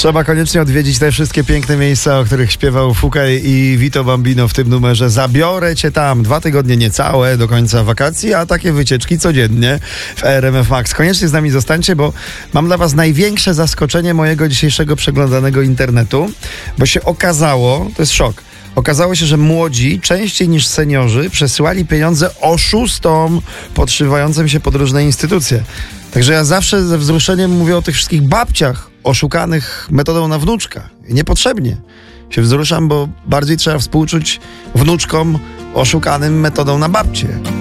Trzeba koniecznie odwiedzić te wszystkie piękne miejsca, o których śpiewał Fukaj i Vito Bambino w tym numerze. Zabiorę cię tam. 2 tygodnie niecałe do końca wakacji, a takie wycieczki codziennie w RMF Max. Koniecznie z nami zostańcie, bo mam dla was największe zaskoczenie mojego dzisiejszego przeglądanego internetu, bo się okazało, to jest szok, okazało się, że młodzi częściej niż seniorzy przesyłali pieniądze oszustom podszywającym się pod różne instytucje. Także ja zawsze ze wzruszeniem mówię o tych wszystkich babciach oszukanych metodą na wnuczka. I niepotrzebnie się wzruszam, bo bardziej trzeba współczuć wnuczkom oszukanym metodą na babcie.